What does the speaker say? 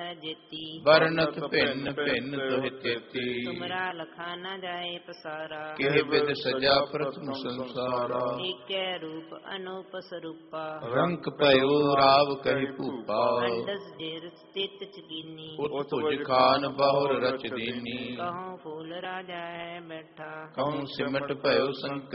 ਹੈ ਜੇਤੀ। ਵਰਨਤ ਭਿੰਨ ਭਿੰਨ ਦੁਹਿ ਤੇਤੀ। ਤੁਮਰਾ ਲਖਾ ਨਾ ਜਾਏ ਪਸਾਰਾ। ਕਿਹ ਬਿਦ ਸਜਾ ਪ੍ਰਥਮ ਸੰਸਾਰਾ। ਏਕੈ ਰੂਪ ਅਨੂਪ ਸਰੂਪਾ। ਰੰਕ ਭਇਓ ਰਾਵ ਕਹਿ ਭੂਪਾ। ਅੰਡਸ ਜੇਰ ਸਥਿਤ ਚਕੀਨੀ। ਉਤ ਭੁਜ ਖਾਨ ਬਹੁਰ ਰਚ ਦੀਨੀ। ਕਹਉ ਫੂਲ ਰਾਜਾ ਹੈ ਬੈਠਾ। ਕਹੂੰ ਸਿਮਟ ਭਇਓ ਸੰਕ